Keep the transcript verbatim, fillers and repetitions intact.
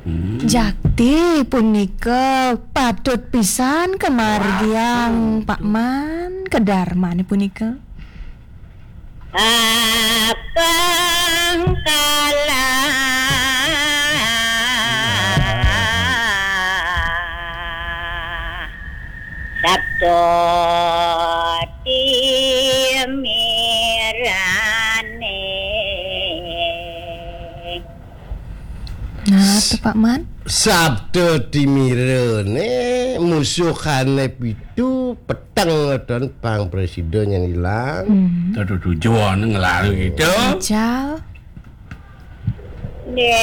Hmm. Jakti punika patut pisan kemargiang Pak Man kedarmane punika. Abang kala sabdo timirane. Nah, tuh Pak Man. Sabda dimirene musuhane pitu peteng dan Bang Presiden yang hilang. Tuh tujuan ngelarang gitu. Jal. Ne